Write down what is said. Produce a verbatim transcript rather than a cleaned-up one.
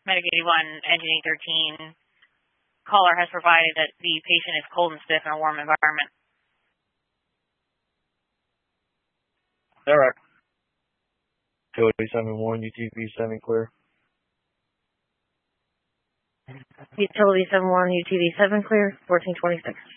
Medic eighty-one, Engine eight thirteen, caller has provided that the patient is cold and stiff in a warm environment. All right. Utility seven one, U T V seven clear. Utility seven one, U T V seven clear, fourteen twenty-six.